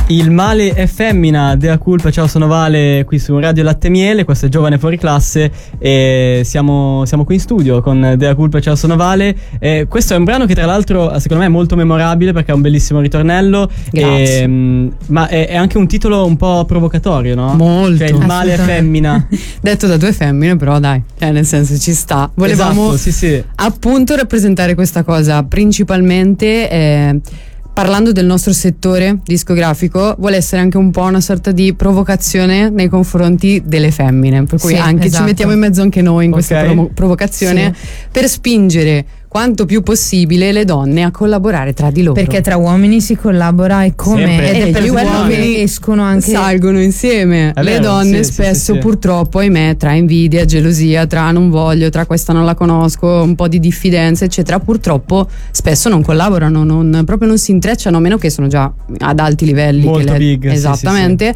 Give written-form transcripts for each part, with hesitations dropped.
Il male è femmina, Dea Culpa, ciao, sono Vale qui su Radio Latte Miele, questo è Giovane Fuori Classe e siamo qui in studio con Dea Culpa, ciao, sono Vale. Questo è un brano che tra l'altro secondo me è molto memorabile perché ha un bellissimo ritornello. Grazie. Ma è anche un titolo un po' provocatorio, no? Molto. Cioè il male è femmina. Detto da due femmine, però dai, nel senso ci sta. Volevamo esatto, sì. appunto rappresentare questa cosa principalmente parlando del nostro settore discografico, vuole essere anche un po' una sorta di provocazione nei confronti delle femmine, per cui anche ci mettiamo in mezzo anche noi in questa provocazione per spingere quanto più possibile le donne a collaborare tra di loro, perché tra uomini si collabora e come sempre. ed è per gli quello uomini che escono anche, salgono insieme. È le vero, donne sì, spesso sì. purtroppo, ahimè, tra invidia, gelosia, tra non voglio, tra questa non la conosco, un po' di diffidenza eccetera, purtroppo spesso non collaborano, proprio non si intrecciano, a meno che sono già ad alti livelli, molto big, esattamente,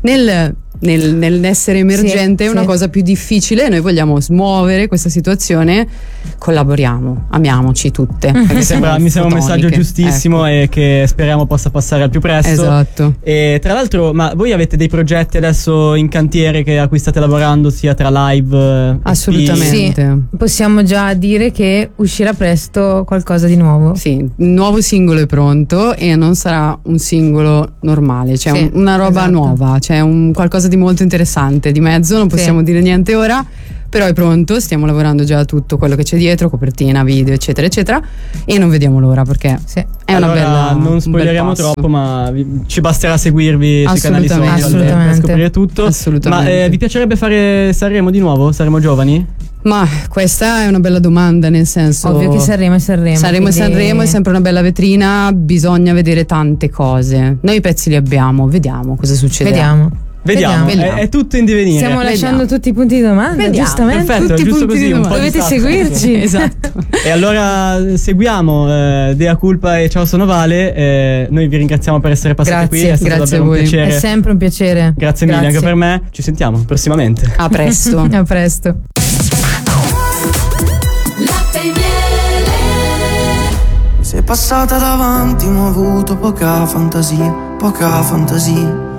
nell'essere emergente è una cosa più difficile. Noi vogliamo smuovere questa situazione, collaboriamo, amiamoci tutte. Mi sembra un messaggio giustissimo, ecco. E che speriamo possa passare al più presto. Esatto. E tra l'altro, ma voi avete dei progetti adesso in cantiere a cui state lavorando, sia tra live? Assolutamente. Sì, possiamo già dire che uscirà presto qualcosa di nuovo. Sì, il nuovo singolo è pronto e non sarà un singolo normale, cioè una roba nuova, c'è qualcosa di molto interessante di mezzo, non possiamo dire niente ora, però è pronto, stiamo lavorando già a tutto quello che c'è dietro, copertina, video eccetera eccetera, e non vediamo l'ora perché è una bella, non spoileriamo troppo, ma ci basterà seguirvi sui canali social per scoprire tutto. Assolutamente. Ma vi piacerebbe fare Sanremo di nuovo? Saremo giovani? Ma questa è una bella domanda, nel senso, ovvio che Sanremo è sempre una bella vetrina, bisogna vedere tante cose, noi i pezzi li abbiamo, vediamo cosa succede. Vediamo. È tutto in divenire. Stiamo lasciando tutti i punti di domanda, giustamente. Perfetto, tutti i giusto punti così, di domanda. Dovete seguirci. Esatto. E allora seguiamo Dea Culpa e ciao, sono Vale. Noi vi ringraziamo per essere passati qui. È stato davvero un piacere. È sempre un piacere. Grazie mille anche per me. Ci sentiamo prossimamente. A presto. A presto. Sei passata davanti, ma ho avuto poca fantasia.